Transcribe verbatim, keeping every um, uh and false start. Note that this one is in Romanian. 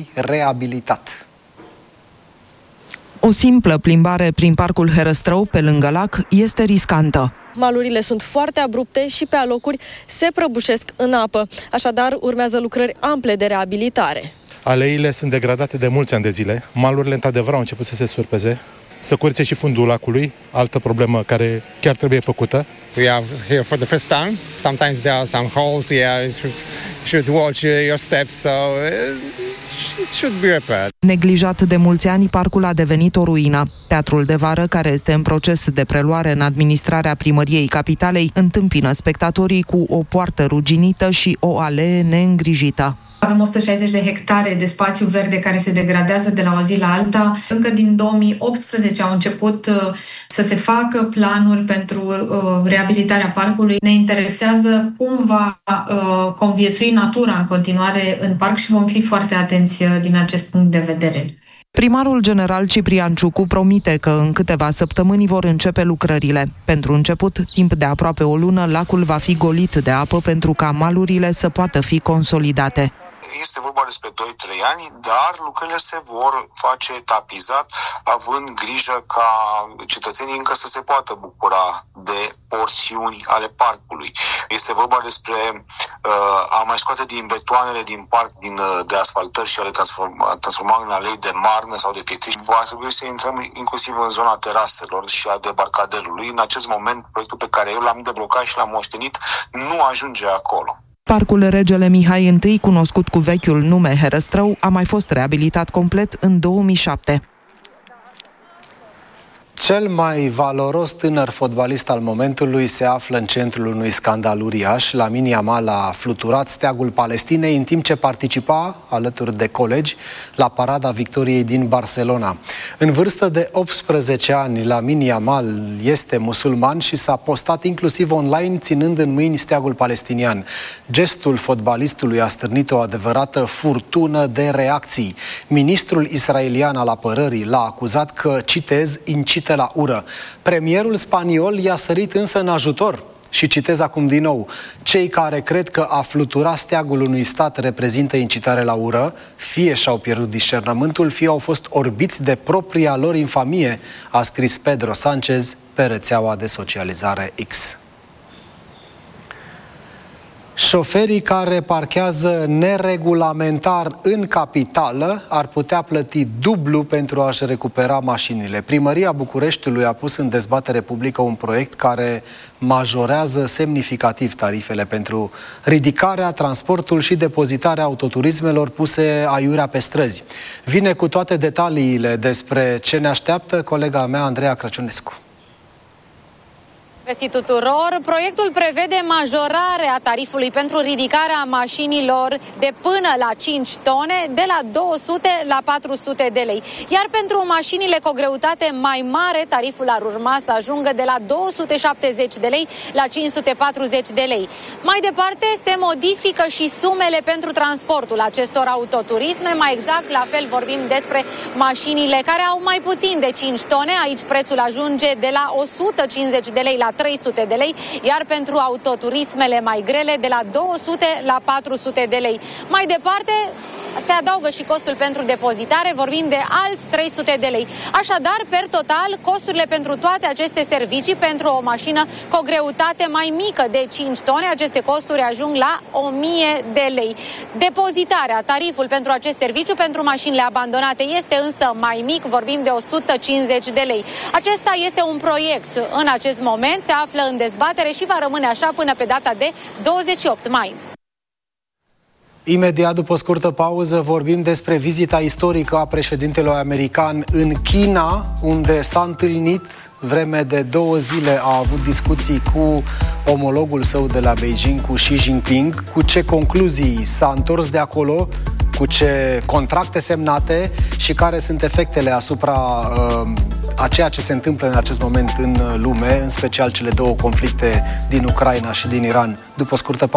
fi reabilitat. O simplă plimbare prin parcul Herăstrău, pe lângă lac, este riscantă. Malurile sunt foarte abrupte și pe alocuri se prăbușesc în apă. Așadar, urmează lucrări ample de reabilitare. Aleile sunt degradate de mulți ani de zile. Malurile, într-adevăr, au început să se surpeze. Să curățe și fundul lacului, altă problemă care chiar trebuie făcută. We are here for the first time. Sometimes there are some holes. Yeah, you should, should watch your steps, so it should be repaired. Neglijat de mulți ani, parcul a devenit o ruină. Teatrul de vară, care este în proces de preluare în administrarea primăriei capitalei, întâmpină spectatorii cu o poartă ruginită și o alee neîngrijită. Avem o sută șaizeci de hectare de spațiu verde care se degradează de la o zi la alta. Încă din două mii optsprezece au început uh, să se facă planuri pentru uh, reabilitarea parcului. Ne interesează cum va uh, conviețui natura în continuare în parc și vom fi foarte atenți uh, din acest punct de vedere. Primarul general Ciprian Ciucu promite că în câteva săptămâni vor începe lucrările. Pentru început, timp de aproape o lună, lacul va fi golit de apă pentru ca malurile să poată fi consolidate. Este vorba despre doi trei ani, dar lucrurile se vor face etapizat, având grijă ca cetățenii încă să se poată bucura de porțiuni ale parcului. Este vorba despre uh, a mai scoate din betoanele din parc, din, uh, de asfaltări și a le transforma, transforma în alei de marnă sau de pietriș. Va trebui să intrăm inclusiv în zona teraselor și a debarcaderului. În acest moment, proiectul pe care eu l-am deblocat și l-am moștenit nu ajunge acolo. Parcul Regele Mihai I, cunoscut cu vechiul nume Herăstrău, a mai fost reabilitat complet în două mii șapte. Cel mai valoros tânăr fotbalist al momentului se află în centrul unui scandal uriaș. Lamine Yamal a fluturat steagul Palestinei în timp ce participa, alături de colegi, la parada victoriei din Barcelona. În vârstă de optsprezece ani, Lamine Yamal este musulman și s-a postat inclusiv online ținând în mâini steagul palestinian. Gestul fotbalistului a stârnit o adevărată furtună de reacții. Ministrul israelian al apărării l-a acuzat că, citez, incită la ură. Premierul spaniol i-a sărit însă în ajutor. Și citez acum din nou: cei care cred că a flutura steagul unui stat reprezintă incitare la ură, fie și-au pierdut discernământul, fie au fost orbiți de propria lor infamie, a scris Pedro Sanchez pe rețeaua de socializare X. Șoferii care parchează neregulamentar în capitală ar putea plăti dublu pentru a-și recupera mașinile. Primăria Bucureștiului a pus în dezbatere publică un proiect care majorează semnificativ tarifele pentru ridicarea, transportul și depozitarea autoturismelor puse aiurea pe străzi. Vine cu toate detaliile despre ce ne așteaptă colega mea, Andreea Crăciunescu. Găsit tuturor. Proiectul prevede majorarea tarifului pentru ridicarea mașinilor de până la cinci tone de la două sute la patru sute de lei. Iar pentru mașinile cu o greutate mai mare, tariful ar urma să ajungă de la două sute șaptezeci de lei la cinci sute patruzeci de lei. Mai departe, se modifică și sumele pentru transportul acestor autoturisme. Mai exact, la fel vorbim despre mașinile care au mai puțin de cinci tone. Aici prețul ajunge de la o sută cincizeci de lei la trei sute de lei, iar pentru autoturismele mai grele de la două sute la patru sute de lei. Mai departe, se adaugă și costul pentru depozitare, vorbim de alți trei sute de lei. Așadar, per total, costurile pentru toate aceste servicii, pentru o mașină cu o greutate mai mică de cinci tone, aceste costuri ajung la o mie de lei. Depozitarea, tariful pentru acest serviciu pentru mașinile abandonate este însă mai mic, vorbim de o sută cincizeci de lei. Acesta este un proiect în acest moment, se află în dezbatere și va rămâne așa până pe data de douăzeci și opt mai. Imediat după o scurtă pauză vorbim despre vizita istorică a președintelui american în China, unde s-a întâlnit vreme de două zile, a avut discuții cu omologul său de la Beijing, cu Xi Jinping, cu ce concluzii s-a întors de acolo, cu ce contracte semnate și care sunt efectele asupra uh, a ceea ce se întâmplă în acest moment în lume, în special cele două conflicte din Ucraina și din Iran. După o scurtă pauză